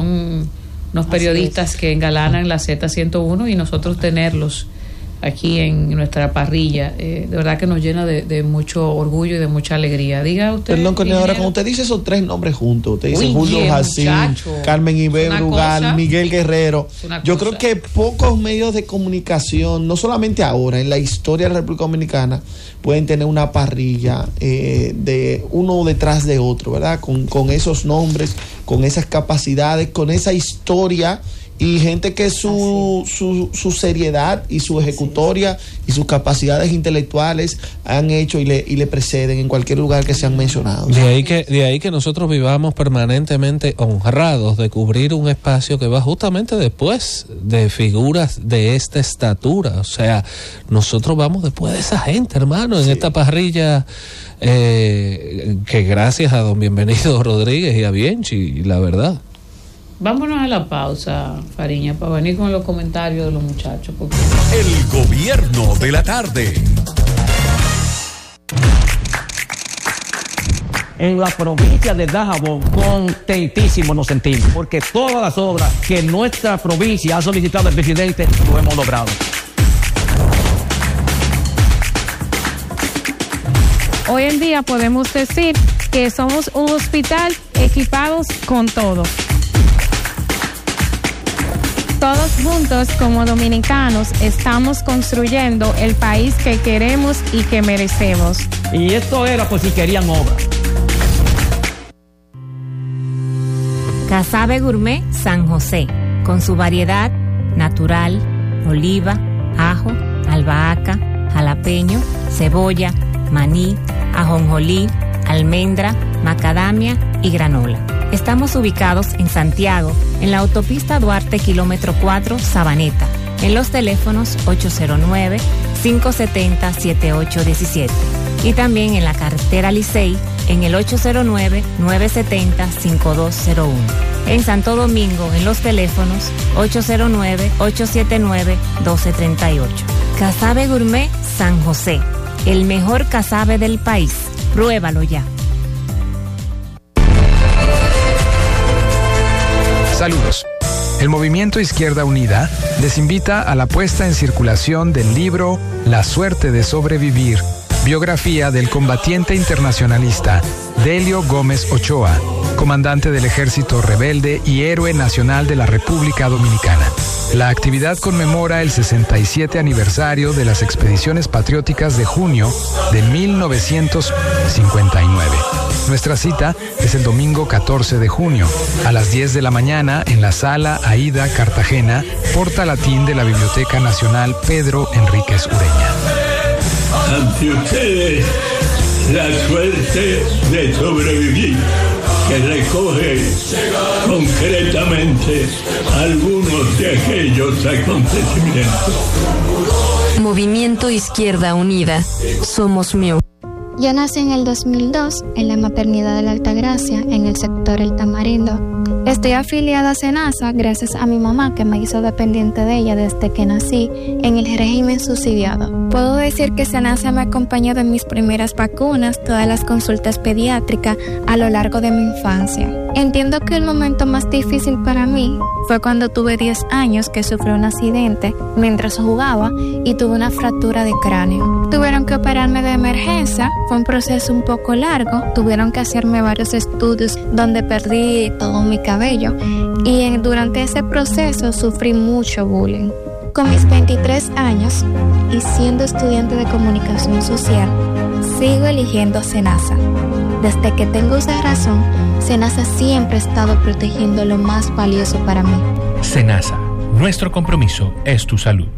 son unos Así periodistas es. que engalanan la Z ciento uno y nosotros tenerlos aquí en nuestra parrilla, eh, de verdad que nos llena de, de mucho orgullo y de mucha alegría. Diga usted. Perdón, coordinadora, ingeniero. cuando usted dice esos tres nombres juntos, usted dice Uy, Julio yeah, Jacín, muchacho. Carmen Iber Una Brugal, cosa. Miguel Guerrero. Es una Yo cosa. creo que pocos medios de comunicación, no solamente ahora, en la historia de la República Dominicana, pueden tener una parrilla eh, de uno detrás de otro, ¿verdad? Con, con esos nombres, con esas capacidades, con esa historia. Y gente que su, su, su seriedad y su ejecutoria y sus capacidades intelectuales han hecho y le, y le preceden en cualquier lugar que sean mencionados. De ahí que, de ahí que nosotros vivamos permanentemente honrados de cubrir un espacio que va justamente después de figuras de esta estatura. O sea, nosotros vamos después de esa gente, hermano, en Sí. esta parrilla eh, que gracias a don Bienvenido Rodríguez y a Bienchi, la verdad. Vámonos a la pausa, Fariña, para venir con los comentarios de los muchachos. Porque... El Gobierno de la Tarde. En la provincia de Dajabón, contentísimo nos sentimos, porque todas las obras que nuestra provincia ha solicitado al presidente, lo hemos logrado. Hoy en día podemos decir que somos un hospital equipados con todo. Todos juntos como dominicanos estamos construyendo el país que queremos y que merecemos. Y esto era por si querían obra. Casabe Gourmet San José, con su variedad natural, oliva, ajo, albahaca, jalapeño, cebolla, maní, ajonjolí, almendra, macadamia y granola. Estamos ubicados en Santiago, en la autopista Duarte, kilómetro cuatro, Sabaneta, en los teléfonos ocho cero nueve, cinco siete cero, siete ocho uno siete y también en la carretera Licey, en el ocho cero nueve, nueve siete cero, cinco dos cero uno. En Santo Domingo, en los teléfonos ocho cero nueve, ocho siete nueve, uno dos tres ocho. Casabe Gourmet San José, el mejor casabe del país. Pruébalo ya. Saludos. El Movimiento Izquierda Unida les invita a la puesta en circulación del libro La suerte de sobrevivir, biografía del combatiente internacionalista Delio Gómez Ochoa, comandante del Ejército Rebelde y héroe nacional de la República Dominicana. La actividad conmemora el sesenta y siete aniversario de las expediciones patrióticas de junio de mil novecientos cincuenta y nueve. Nuestra cita es el domingo catorce de junio, a las diez de la mañana, en la Sala Aida Cartagena, Porta Latín de la Biblioteca Nacional Pedro Enríquez Ureña. Ante ustedes, la suerte de sobrevivir, que recoge concretamente algunos de aquellos acontecimientos. Movimiento Izquierda Unida. Somos mío. Yo nací en el dos mil dos en la maternidad de la Altagracia, en el sector El Tamarindo. Estoy afiliada a SENASA gracias a mi mamá, que me hizo dependiente de ella desde que nací en el régimen subsidiado. Puedo decir que SENASA me acompañó en mis primeras vacunas, todas las consultas pediátricas a lo largo de mi infancia. Entiendo que el momento más difícil para mí fue cuando tuve diez años, que sufrí un accidente mientras jugaba y tuve una fractura de cráneo. Tuvieron que operarme de emergencia, fue un proceso un poco largo, tuvieron que hacerme varios estudios donde perdí todo mi cabello y en, durante ese proceso sufrí mucho bullying. Con mis veintitrés años y siendo estudiante de comunicación social, sigo eligiendo SENASA. Desde que tengo esa razón, SENASA siempre ha estado protegiendo lo más valioso para mí. SENASA, nuestro compromiso es tu salud.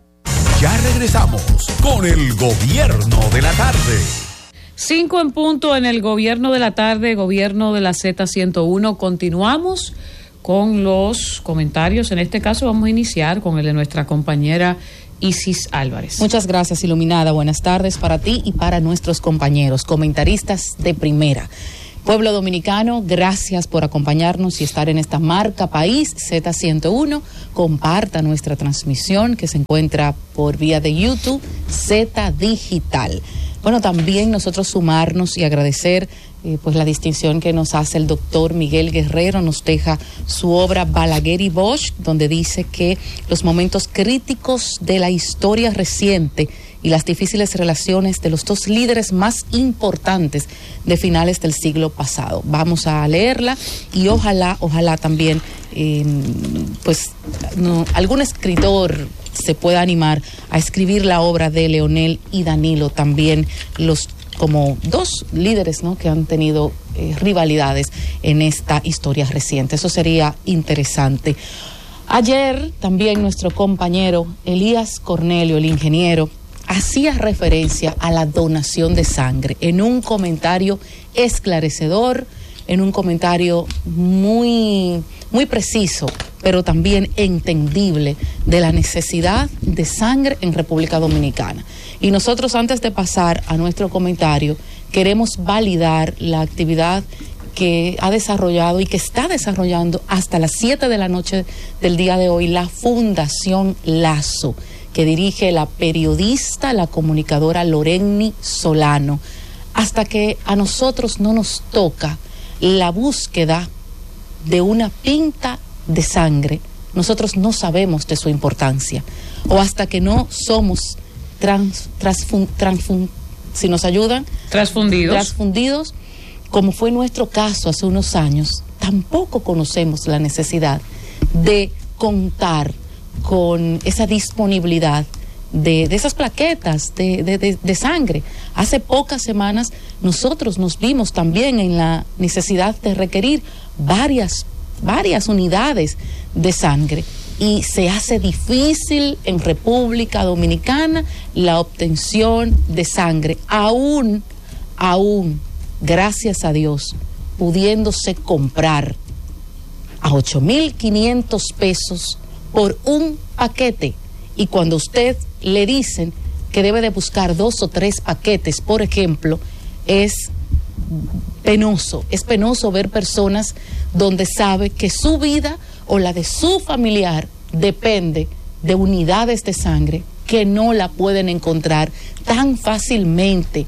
Ya regresamos con el Gobierno de la Tarde. Cinco en punto en el Gobierno de la Tarde, Gobierno de la Z ciento uno. Continuamos con los comentarios. En este caso vamos a iniciar con el de nuestra compañera Isis Álvarez. Muchas gracias, Iluminada. Buenas tardes para ti y para nuestros compañeros, comentaristas de primera. Pueblo dominicano, gracias por acompañarnos y estar en esta marca país Z ciento uno. Comparta nuestra transmisión que se encuentra por vía de YouTube, Z Digital. Bueno, también nosotros sumarnos y agradecer eh, pues la distinción que nos hace el doctor Miguel Guerrero. Nos deja su obra Balaguer y Bosch, donde dice que los momentos críticos de la historia reciente y las difíciles relaciones de los dos líderes más importantes de finales del siglo pasado. Vamos a leerla y ojalá, ojalá también eh, pues no, algún escritor se pueda animar a escribir la obra de Leonel y Danilo, también los como dos líderes, ¿no?, que han tenido eh, rivalidades en esta historia reciente. Eso sería interesante. Ayer también nuestro compañero Elías Cornelio, el ingeniero, hacía referencia a la donación de sangre en un comentario esclarecedor, en un comentario muy, muy preciso, pero también entendible de la necesidad de sangre en República Dominicana. Y nosotros, antes de pasar a nuestro comentario, queremos validar la actividad que ha desarrollado y que está desarrollando hasta las siete de la noche del día de hoy la Fundación Lazo, que dirige la periodista, la comunicadora Lorenny Solano, hasta que a nosotros no nos toca la búsqueda de una pinta de sangre, nosotros no sabemos de su importancia, o hasta que no somos trans, transfun, transfun, si nos ayudan, transfundidos. transfundidos, como fue nuestro caso hace unos años, tampoco conocemos la necesidad de contar con esa disponibilidad de, de esas plaquetas de, de, de, de sangre. Hace pocas semanas nosotros nos vimos también en la necesidad de requerir varias, varias unidades de sangre y se hace difícil en República Dominicana la obtención de sangre, aún, aún, gracias a Dios, pudiéndose comprar a ocho mil quinientos pesos por un paquete. Y cuando usted le dicen que debe de buscar dos o tres paquetes, por ejemplo, es penoso, es penoso ver personas donde sabe que su vida o la de su familiar depende de unidades de sangre que no la pueden encontrar tan fácilmente.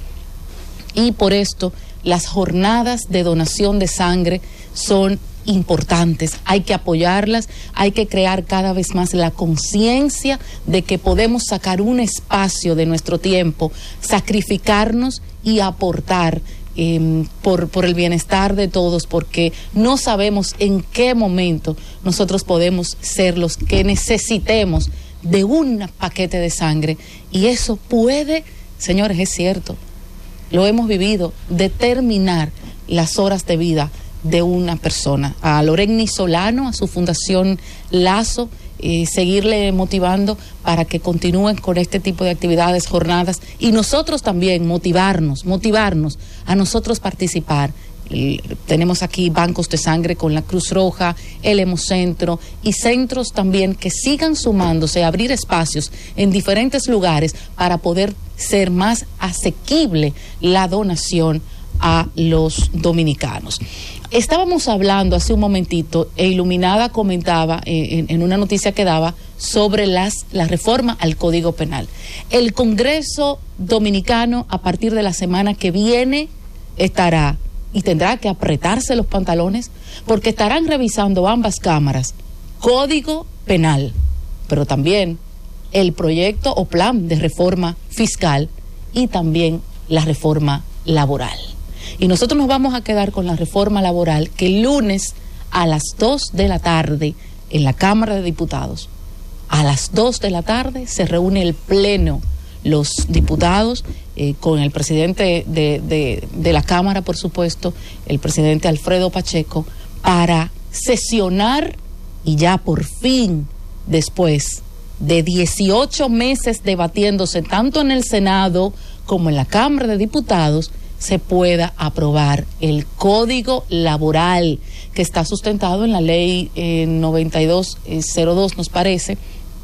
Y por esto las jornadas de donación de sangre son importantes, hay que apoyarlas, hay que crear cada vez más la conciencia de que podemos sacar un espacio de nuestro tiempo, sacrificarnos y aportar eh, por, por el bienestar de todos, porque no sabemos en qué momento nosotros podemos ser los que necesitemos de un paquete de sangre, y eso puede, señores, es cierto, lo hemos vivido, determinar las horas de vida de una persona. A Loreni Solano, a su fundación Lazo, eh, seguirle motivando para que continúen con este tipo de actividades, jornadas, y nosotros también motivarnos, motivarnos a nosotros participar. Eh, tenemos aquí bancos de sangre con la Cruz Roja, el Hemocentro y centros también que sigan sumándose, a abrir espacios en diferentes lugares para poder ser más asequible la donación a los dominicanos. Estábamos hablando hace un momentito, e Iluminada comentaba eh, en, en una noticia que daba sobre las, la reforma al Código Penal. El Congreso Dominicano a partir de la semana que viene estará y tendrá que apretarse los pantalones porque estarán revisando ambas cámaras Código Penal, pero también el proyecto o plan de reforma fiscal y también la reforma laboral. Y nosotros nos vamos a quedar con la reforma laboral, que el lunes a las dos de la tarde en la Cámara de Diputados, a las dos de la tarde se reúne el Pleno, los diputados eh, con el presidente de, de, de la Cámara, por supuesto, el presidente Alfredo Pacheco, para sesionar y ya por fin, después de dieciocho meses debatiéndose tanto en el Senado como en la Cámara de Diputados, se pueda aprobar el Código Laboral que está sustentado en la ley eh, noventa y dos cero dos, nos parece,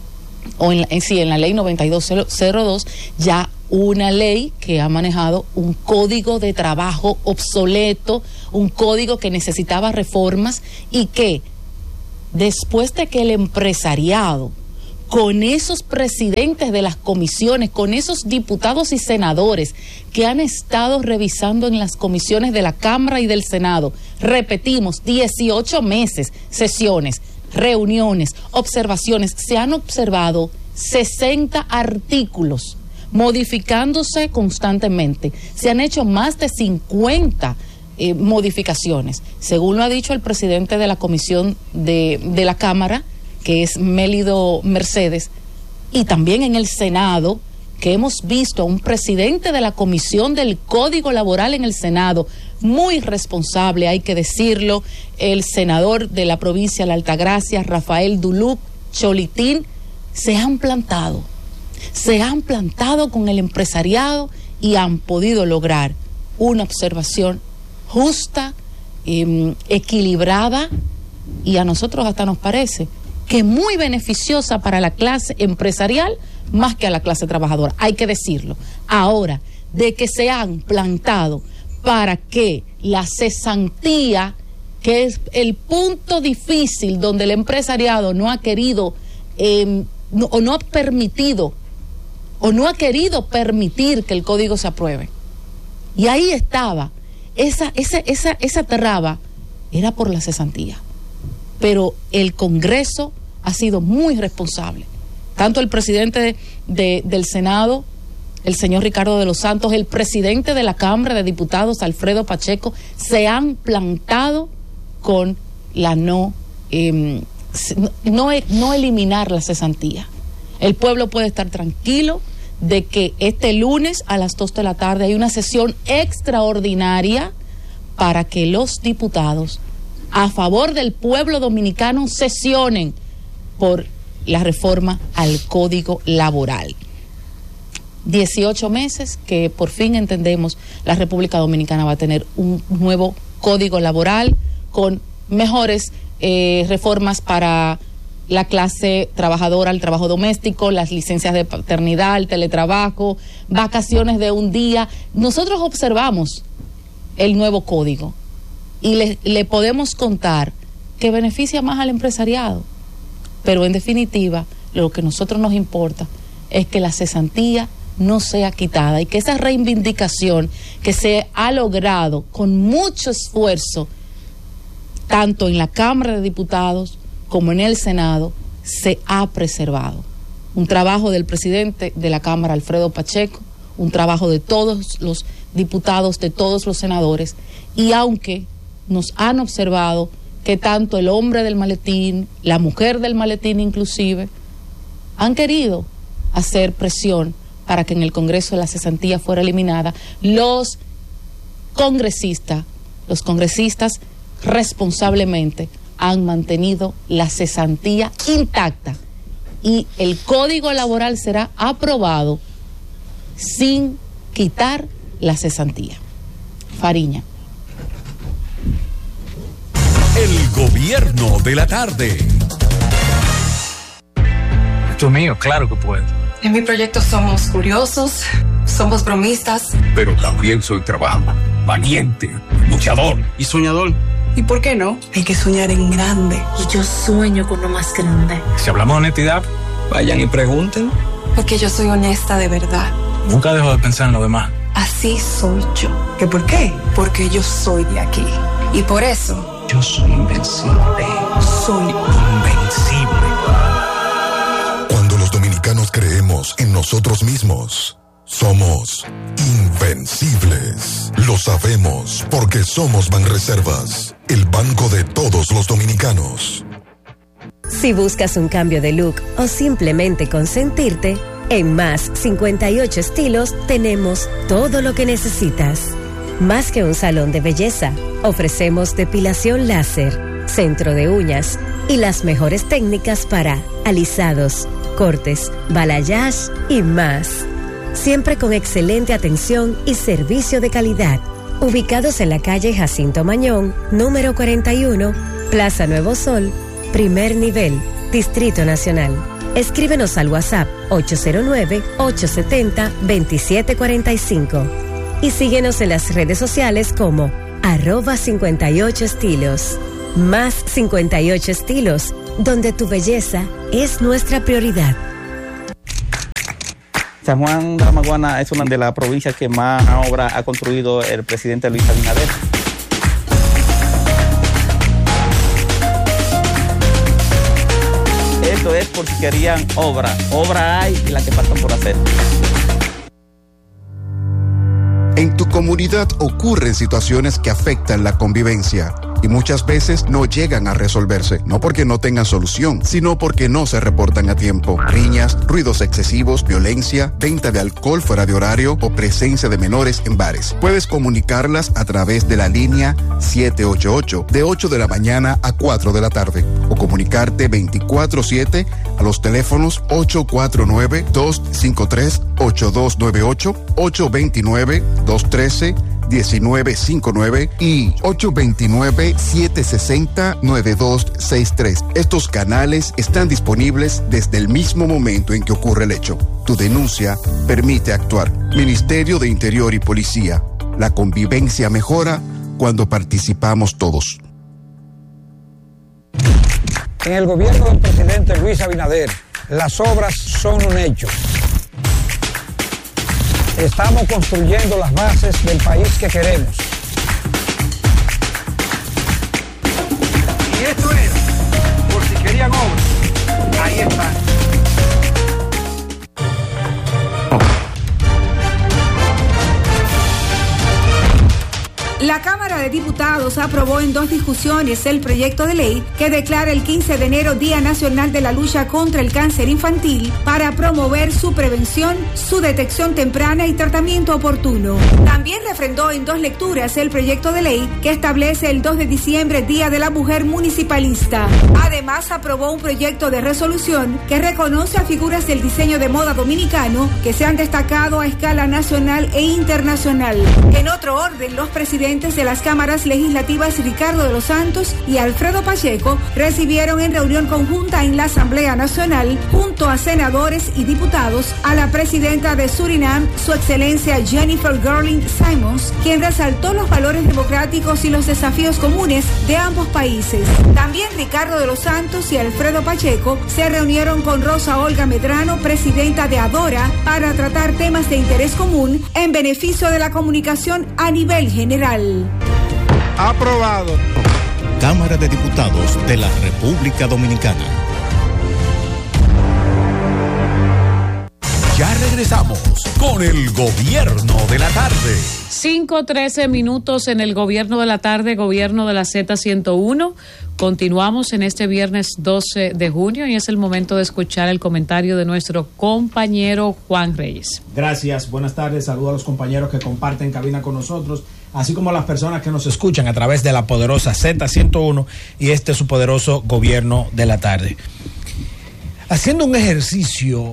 o en, la, en sí, en la ley noventa y dos cero dos, ya una ley que ha manejado un código de trabajo obsoleto, un código que necesitaba reformas y que después de que el empresariado, con esos presidentes de las comisiones, con esos diputados y senadores que han estado revisando en las comisiones de la Cámara y del Senado, repetimos, dieciocho meses, sesiones, reuniones, observaciones, se han observado sesenta artículos modificándose constantemente, se han hecho más de cincuenta eh, modificaciones, según lo ha dicho el presidente de la comisión de, de la Cámara, que es Mélido Mercedes, y también en el Senado, que hemos visto a un presidente de la Comisión del Código Laboral en el Senado, muy responsable, hay que decirlo, el senador de la provincia de la Altagracia, Rafael Duluc Cholitín, se han plantado, se han plantado con el empresariado y han podido lograr una observación justa, eh, equilibrada, y a nosotros hasta nos parece que muy beneficiosa para la clase empresarial más que a la clase trabajadora, hay que decirlo. Ahora, de que se han plantado para que la cesantía, que es el punto difícil donde el empresariado no ha querido eh, no, o no ha permitido o no ha querido permitir que el código se apruebe. Y ahí estaba, esa, esa, esa, esa traba era por la cesantía. Pero el Congreso ha sido muy responsable. Tanto el presidente de, de, del Senado, el señor Ricardo de los Santos, el presidente de la Cámara de Diputados, Alfredo Pacheco, se han plantado con la no, eh, no, no eliminar la cesantía. El pueblo puede estar tranquilo de que este lunes a las dos de la tarde hay una sesión extraordinaria para que los diputados a favor del pueblo dominicano sesionen por la reforma al Código Laboral. dieciocho meses que por fin entendemos la República Dominicana va a tener un nuevo Código Laboral con mejores eh, reformas para la clase trabajadora, el trabajo doméstico, las licencias de paternidad, el teletrabajo, vacaciones de un día. Nosotros observamos el nuevo código y le, le podemos contar que beneficia más al empresariado, pero en definitiva lo que a nosotros nos importa es que la cesantía no sea quitada y que esa reivindicación que se ha logrado con mucho esfuerzo tanto en la Cámara de Diputados como en el Senado, se ha preservado. Un trabajo del presidente de la Cámara, Alfredo Pacheco, un trabajo de todos los diputados, de todos los senadores, y aunque nos han observado que tanto el hombre del maletín, la mujer del maletín inclusive, han querido hacer presión para que en el Congreso la cesantía fuera eliminada, los congresistas, los congresistas responsablemente han mantenido la cesantía intacta y el Código Laboral será aprobado sin quitar la cesantía. Fariña. El gobierno de la tarde. Esto es mío, claro que puedo. En mi proyecto somos curiosos, somos bromistas. Pero también soy trabajador, valiente, luchador y soñador. ¿Y por qué no? Hay que soñar en grande. Y yo sueño con lo más grande. Si hablamos de honestidad, vayan y pregunten. Porque yo soy honesta de verdad. Nunca dejo de pensar en lo demás. Así soy yo. ¿Qué por qué? Porque yo soy de aquí. Y por eso... yo soy invencible. Soy invencible. Cuando los dominicanos creemos en nosotros mismos, somos invencibles. Lo sabemos porque somos Banreservas, el banco de todos los dominicanos. Si buscas un cambio de look o simplemente consentirte, en Más cincuenta y ocho Estilos tenemos todo lo que necesitas. Más que un salón de belleza, ofrecemos depilación láser, centro de uñas y las mejores técnicas para alisados, cortes, balayage y más. Siempre con excelente atención y servicio de calidad. Ubicados en la calle Jacinto Mañón, número cuarenta y uno, Plaza Nuevo Sol, primer nivel, Distrito Nacional. Escríbenos al WhatsApp ocho cero nueve, ocho siete cero, dos siete cuatro cinco y síguenos en las redes sociales como arroba cincuenta y ocho estilos. Más cincuenta y ocho Estilos, donde tu belleza es nuestra prioridad. San Juan de la Maguana es una de las provincias que más obra ha construido el presidente Luis Abinader. Esto es por si querían obra. Obra hay y la que falta por hacer. En tu comunidad ocurren situaciones que afectan la convivencia y muchas veces no llegan a resolverse, no porque no tengan solución, sino porque no se reportan a tiempo. Riñas, ruidos excesivos, violencia, venta de alcohol fuera de horario o presencia de menores en bares. Puedes comunicarlas a través de la línea siete ocho ocho de ocho de la mañana a cuatro de la tarde o comunicarte veinticuatro siete a los teléfonos ocho cuatro nueve, dos cinco tres, ocho dos nueve ocho, ocho dos nueve, dos uno tres, uno nueve cinco nueve y ocho dos nueve, siete seis cero, nueve dos seis tres. Estos canales están disponibles desde el mismo momento en que ocurre el hecho. Tu denuncia permite actuar. Ministerio de Interior y Policía. La convivencia mejora cuando participamos todos. En el gobierno del presidente Luis Abinader, las obras son un hecho. Estamos construyendo las bases del país que queremos. Y esto era, por si querían obras, ahí está. La La Cámara de Diputados aprobó en dos discusiones el proyecto de ley que declara el quince de enero Día Nacional de la Lucha contra el Cáncer Infantil para promover su prevención, su detección temprana y tratamiento oportuno. También refrendó en dos lecturas el proyecto de ley que establece el dos de diciembre Día de la Mujer Municipalista. Además, aprobó un proyecto de resolución que reconoce a figuras del diseño de moda dominicano que se han destacado a escala nacional e internacional. En otro orden, los presidentes de las cámaras legislativas Ricardo de los Santos y Alfredo Pacheco recibieron en reunión conjunta en la Asamblea Nacional, junto a senadores y diputados, a la presidenta de Surinam, su excelencia Jennifer Gurling Simons, quien resaltó los valores democráticos y los desafíos comunes de ambos países. También Ricardo de los Santos y Alfredo Pacheco se reunieron con Rosa Olga Medrano, presidenta de ADORA, para tratar temas de interés común en beneficio de la comunicación a nivel general. Aprobado. Cámara de Diputados de la República Dominicana. Ya regresamos con el Gobierno de la Tarde. cinco trece minutos en el Gobierno de la Tarde, Gobierno de la Z ciento uno. Continuamos en este viernes doce de junio y es el momento de escuchar el comentario de nuestro compañero Juan Reyes. Gracias, buenas tardes, saludo a los compañeros que comparten cabina con nosotros, así como a las personas que nos escuchan a través de la poderosa Z ciento uno y este es su poderoso Gobierno de la Tarde. Haciendo un ejercicio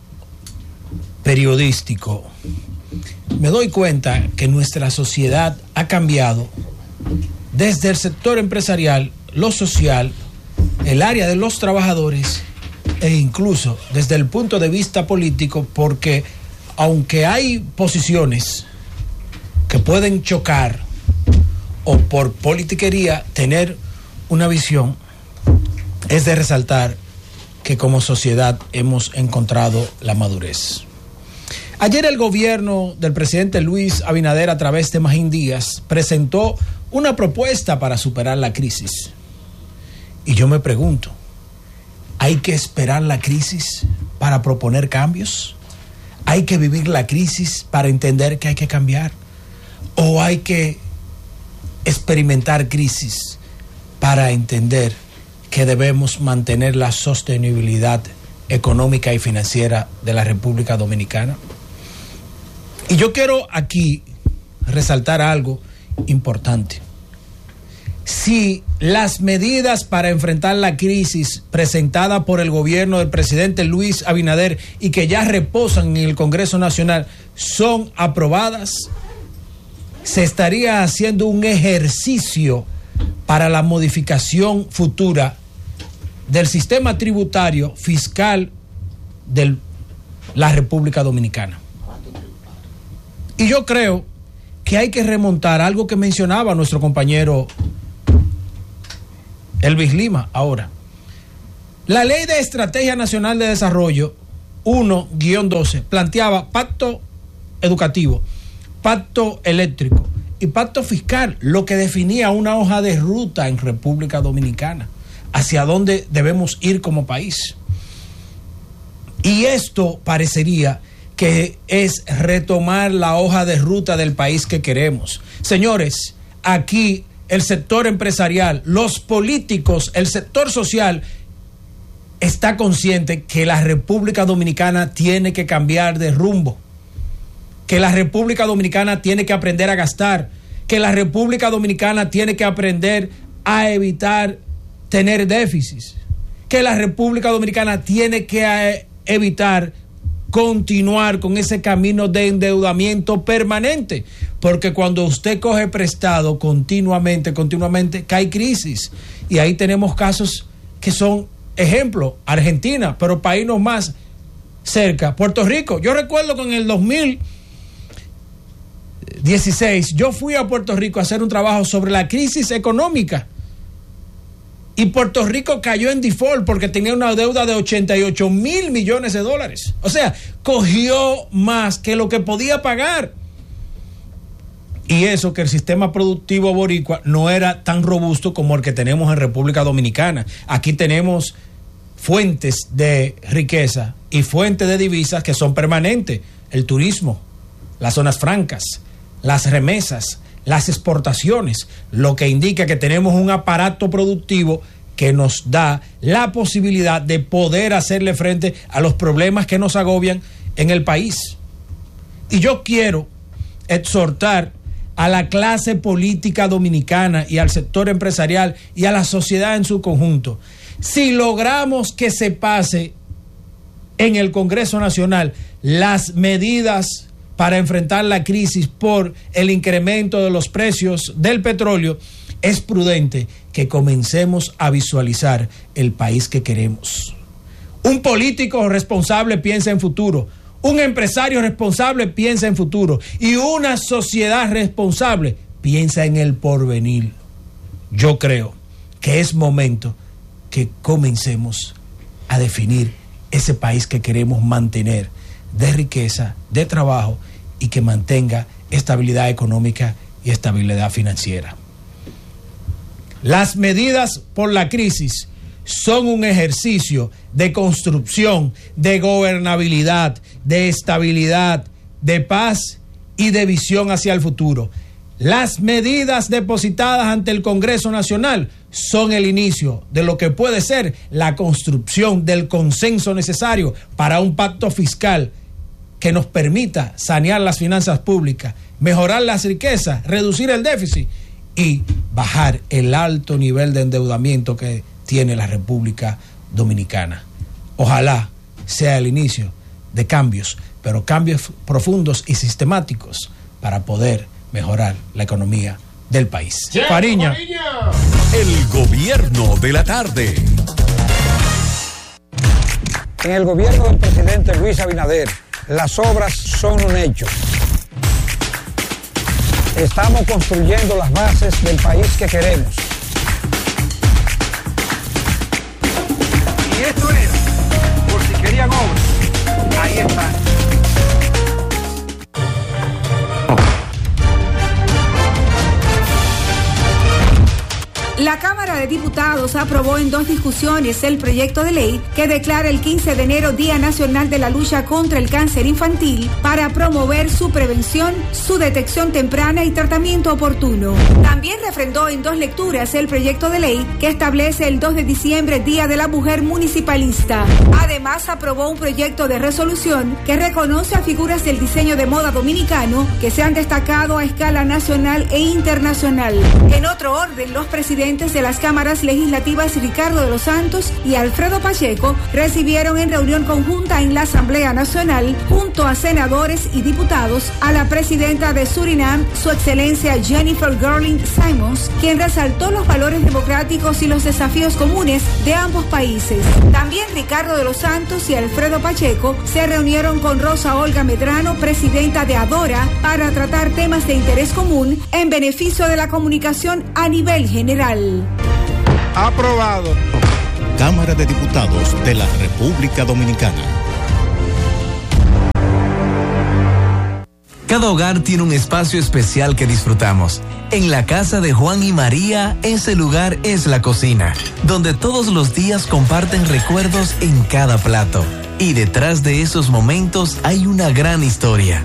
periodístico, me doy cuenta que nuestra sociedad ha cambiado desde el sector empresarial, lo social, el área de los trabajadores e incluso desde el punto de vista político, porque aunque hay posiciones que pueden chocar o por politiquería tener una visión, es de resaltar que como sociedad hemos encontrado la madurez. Ayer el gobierno del presidente Luis Abinader, a través de Magín Díaz, presentó una propuesta para superar la crisis. Y yo me pregunto, ¿hay que esperar la crisis para proponer cambios? ¿Hay que vivir la crisis para entender que hay que cambiar? ¿O hay que experimentar crisis para entender que debemos mantener la sostenibilidad económica y financiera de la República Dominicana? Y yo quiero aquí resaltar algo importante. Si las medidas para enfrentar la crisis presentada por el gobierno del presidente Luis Abinader y que ya reposan en el Congreso Nacional son aprobadas, se estaría haciendo un ejercicio para la modificación futura del sistema tributario fiscal de la República Dominicana. Y yo creo que hay que remontar algo que mencionaba nuestro compañero Elvis Lima ahora. La Ley de Estrategia Nacional de Desarrollo uno guión doce planteaba pacto educativo, pacto eléctrico y pacto fiscal, lo que definía una hoja de ruta en República Dominicana, hacia dónde debemos ir como país. Y esto parecería que es retomar la hoja de ruta del país que queremos. Señores, aquí el sector empresarial, los políticos, el sector social está consciente que la República Dominicana tiene que cambiar de rumbo, que la República Dominicana tiene que aprender a gastar, que la República Dominicana tiene que aprender a evitar tener déficits, que la República Dominicana tiene que evitar continuar con ese camino de endeudamiento permanente, porque cuando usted coge prestado continuamente, continuamente, cae crisis, y ahí tenemos casos que son ejemplo, Argentina, pero para irnos más cerca, Puerto Rico. Yo recuerdo que en el dos mil dieciséis yo fui a Puerto Rico a hacer un trabajo sobre la crisis económica, y Puerto Rico cayó en default porque tenía una deuda de ochenta y ocho mil millones de dólares. O sea, cogió más que lo que podía pagar. Y eso que el sistema productivo boricua no era tan robusto como el que tenemos en República Dominicana. Aquí tenemos fuentes de riqueza y fuentes de divisas que son permanentes. El turismo, las zonas francas, las remesas, las exportaciones, lo que indica que tenemos un aparato productivo que nos da la posibilidad de poder hacerle frente a los problemas que nos agobian en el país. Y yo quiero exhortar a la clase política dominicana y al sector empresarial y a la sociedad en su conjunto. Si logramos que se pase en el Congreso Nacional las medidas para enfrentar la crisis por el incremento de los precios del petróleo, es prudente que comencemos a visualizar el país que queremos. Un político responsable piensa en futuro, un empresario responsable piensa en futuro y una sociedad responsable piensa en el porvenir. Yo creo que es momento que comencemos a definir ese país que queremos mantener de riqueza, de trabajo y que mantenga estabilidad económica y estabilidad financiera. Las medidas por la crisis son un ejercicio de construcción, de gobernabilidad, de estabilidad, de paz y de visión hacia el futuro. Las medidas depositadas ante el Congreso Nacional son el inicio de lo que puede ser la construcción del consenso necesario para un pacto fiscal que nos permita sanear las finanzas públicas, mejorar las riquezas, reducir el déficit y bajar el alto nivel de endeudamiento que tiene la República Dominicana. Ojalá sea el inicio de cambios, pero cambios profundos y sistemáticos para poder mejorar la economía del país. Yeah, Fariña. El gobierno de la tarde. En el gobierno del presidente Luis Abinader, las obras son un hecho. Estamos construyendo las bases del país que queremos. Y esto era, por si querían obras, ahí están. La Cámara de Diputados aprobó en dos discusiones el proyecto de ley que declara el quince de enero Día Nacional de la Lucha contra el Cáncer Infantil para promover su prevención, su detección temprana y tratamiento oportuno. También refrendó en dos lecturas el proyecto de ley que establece el dos de diciembre Día de la Mujer Municipalista. Además, aprobó un proyecto de resolución que reconoce a figuras del diseño de moda dominicano que se han destacado a escala nacional e internacional. En otro orden, los presidentes de las cámaras legislativas Ricardo de los Santos y Alfredo Pacheco recibieron en reunión conjunta en la Asamblea Nacional, junto a senadores y diputados, a la presidenta de Surinam, su excelencia Jennifer Gurling Simons, quien resaltó los valores democráticos y los desafíos comunes de ambos países. También Ricardo de los Santos y Alfredo Pacheco se reunieron con Rosa Olga Medrano, presidenta de ADORA, para tratar temas de interés común en beneficio de la comunicación a nivel general. Aprobado. Cámara de Diputados de la República Dominicana. Cada hogar tiene un espacio especial que disfrutamos. En la casa de Juan y María, ese lugar es la cocina, donde todos los días comparten recuerdos en cada plato. Y detrás de esos momentos hay una gran historia.